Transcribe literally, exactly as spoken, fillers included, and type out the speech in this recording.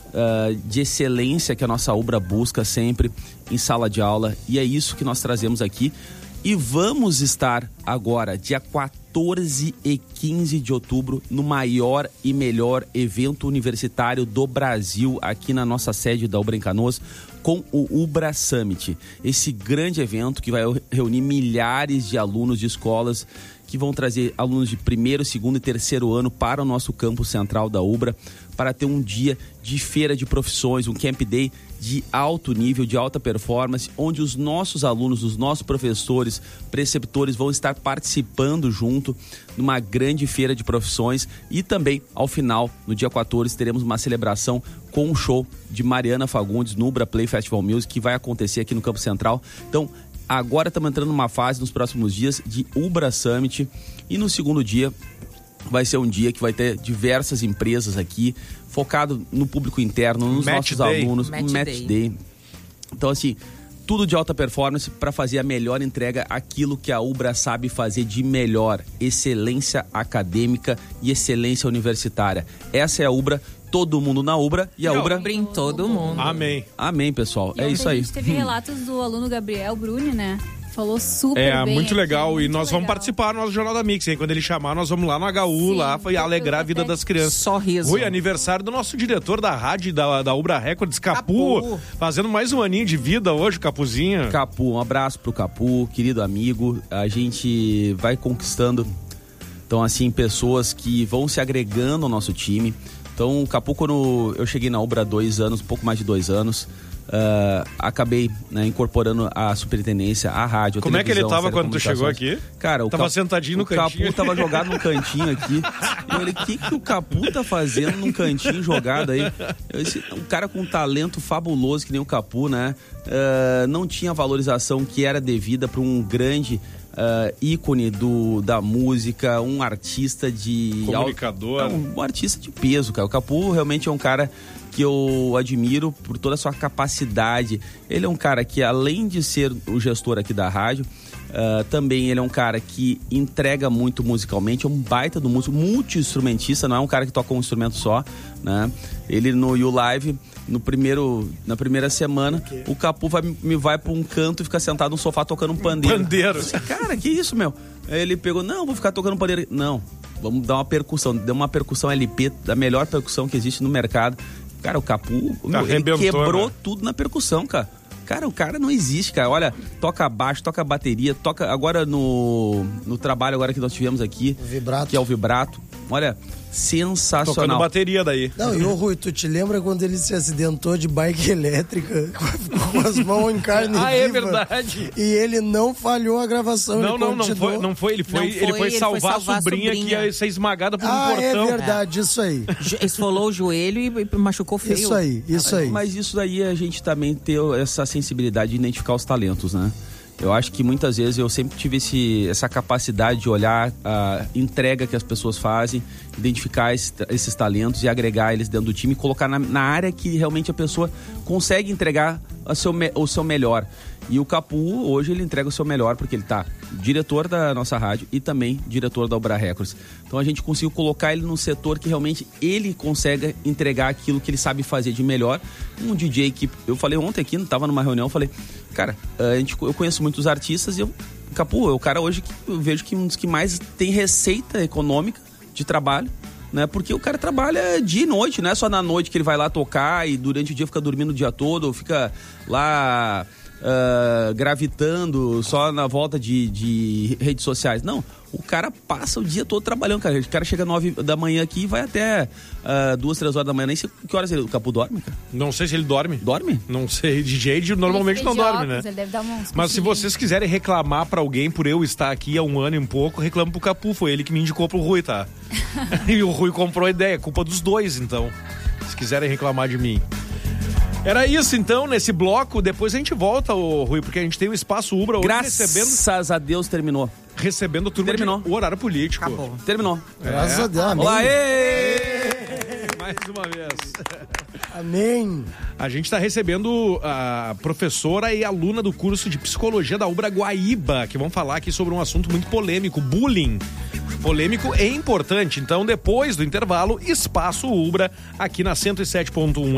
uh, de excelência que a nossa Ubra busca sempre em sala de aula, e é isso que nós trazemos aqui. E vamos estar agora, dia quatorze e quinze de outubro, no maior e melhor evento universitário do Brasil, aqui na nossa sede da Ubra em Canoas, com o Ubra Summit. Esse grande evento que vai reunir milhares de alunos de escolas que vão trazer alunos de primeiro, segundo e terceiro ano para o nosso campus central da Ubra, para ter um dia de feira de profissões, um Camp Day de alto nível, de alta performance, onde os nossos alunos, os nossos professores, preceptores vão estar participando junto numa grande feira de profissões. E também, ao final, no dia quatorze, teremos uma celebração com um show de Mariana Fagundes no Ubra Play Festival Music, que vai acontecer aqui no campus central. Então, agora estamos entrando numa fase, nos próximos dias, de Ubra Summit. E no segundo dia vai ser um dia que vai ter diversas empresas aqui, focado no público interno, nos Match nossos day. alunos, Match um Match day. Day. Então, assim, tudo de alta performance para fazer a melhor entrega, aquilo que a Ubra sabe fazer de melhor: excelência acadêmica e excelência universitária. Essa é a Ubra, todo mundo na Ubra, e a E a Ubra... Ubra em todo mundo. Amém. Amém, pessoal. E É ontem isso aí. A gente teve relatos do aluno Gabriel Bruni, né? Falou super É, bem. muito aqui, legal. muito E nós vamos legal. participar no nosso Jornal da Mix, hein? Quando ele chamar, nós vamos lá no H U, Sim, lá, e eu- alegrar eu a vida até- das crianças. Sorriso. Rui, aniversário do nosso diretor da rádio da, da Ubra Records, Capu, Capu. fazendo mais um aninho de vida hoje, Capuzinho. Capu, um abraço pro Capu, querido amigo. A gente vai conquistando, então, assim, pessoas que vão se agregando ao nosso time. Então, o Capu, quando eu cheguei na Ubra há dois anos, um pouco mais de dois anos, uh, acabei, né, incorporando a superintendência, a rádio, a Como é que ele televisão, tava as quando tu chegou telecomunicações. aqui? Cara, o Tava Capu, sentadinho no o cantinho. Capu tava jogado num cantinho aqui. E eu falei, o que, que o Capu tá fazendo num cantinho jogado aí? Eu disse, um cara com um talento fabuloso que nem o Capu, né? Uh, não tinha a valorização que era devida para um grande uh, ícone do, da música, um artista de... Comunicador. Al... Não, um artista de peso, cara. O Capu realmente é um cara que eu admiro por toda a sua capacidade. Ele é um cara que, além de ser o gestor aqui da rádio, uh, também ele é um cara que entrega muito musicalmente, é um baita do músico, multi-instrumentista, não é um cara que toca um instrumento só, né? Ele no YouLive, no primeiro, na primeira semana, o Capu vai, me vai pra um canto e fica sentado no sofá tocando um pandeiro. Pandeiro. Eu disse, cara, que isso, meu? Aí ele pegou, não, vou ficar tocando um pandeiro. Não, vamos dar uma percussão. Deu uma percussão L P, a melhor percussão que existe no mercado. Cara, o Capu, meu, ele Arrebentou, quebrou, né? tudo na percussão, cara. Cara, o cara não existe, cara. Olha, toca baixo, toca bateria, toca agora no, no trabalho agora que nós tivemos aqui, Vibrato. que é o vibrato. Olha, sensacional. Tocando bateria daí. Não, e ô Rui, tu te lembra quando ele se acidentou de bike elétrica com as mãos em carne Ah, é viva? verdade. E ele não falhou a gravação. Não, ele não, não continuou. foi, não foi. Ele foi, Não ele foi, foi ele salvar, foi salvar a a sobrinha, que sobrinha. ia ser esmagada por um Ah, é portão. verdade, isso aí. Esfolou o joelho e e machucou feio. Isso aí, isso aí. Mas isso daí a gente também ter essa sensibilidade de identificar os talentos, né? Eu acho que muitas vezes eu sempre tive esse, essa capacidade de olhar a entrega que as pessoas fazem, identificar esse, esses talentos e agregar eles dentro do time e colocar na, na área que realmente a pessoa consegue entregar o seu, o seu melhor. E o Capu, hoje, ele entrega o seu melhor porque ele tá diretor da nossa rádio e também diretor da Ubra Records. Então a gente conseguiu colocar ele num setor que realmente ele consegue entregar aquilo que ele sabe fazer de melhor. Um D J que eu falei ontem aqui, não tava numa reunião, eu falei, cara, a gente, eu conheço muitos artistas e eu, Capu é o cara hoje que eu vejo que um dos que mais tem receita econômica de trabalho, né? Porque o cara trabalha dia e noite, não é só na noite que ele vai lá tocar e durante o dia fica dormindo o dia todo, ou fica lá uh, gravitando só na volta de, de redes sociais. Não, o cara passa o dia todo trabalhando, cara. O cara chega às nove da manhã aqui e vai até uh, duas, três horas da manhã. Nem sei que horas ele, o Capu dorme, cara. Não sei se ele dorme. Dorme? Não sei, D J normalmente Ele não fica de dorme, óculos, né? Ele deve dar uns Mas se cochilinhos. vocês quiserem reclamar pra alguém por eu estar aqui há um ano e um pouco, reclamo pro Capu. Foi ele que me indicou pro Rui, tá? E o Rui comprou a ideia. Culpa dos dois, então. Se quiserem reclamar de mim. Era isso, então, nesse bloco. Depois a gente volta, ô, Rui, porque a gente tem o Espaço Ubra hoje Graças recebendo, a Deus terminou. recebendo a turma Terminou. de o horário político. Acabou. Terminou. Graças a Deus. Amém. Olá, ê! Mais uma vez. Amém. A gente está recebendo a professora e aluna do curso de Psicologia da Ubra Guaíba, que vão falar aqui sobre um assunto muito polêmico, bullying. Polêmico e importante. Então, depois do intervalo, Espaço Ubra, aqui na cento e sete ponto um